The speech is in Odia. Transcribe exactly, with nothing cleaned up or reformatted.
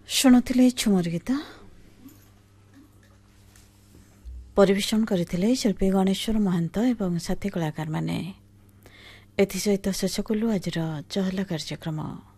ଶୁଣୁଥିଲେ ଝୁମର ଗୀତ ପରିବେଷଣ କରିଥିଲେ ଶିଳ୍ପୀ ଗଣେଶ୍ୱର ମହାନ୍ତ ଏବଂ ସାଥୀ କଳାକାରମାନେ। ଏଥିସହିତ ଶେଷ କଲୁ ଆଜିର ଚହଲା କାର୍ଯ୍ୟକ୍ରମ।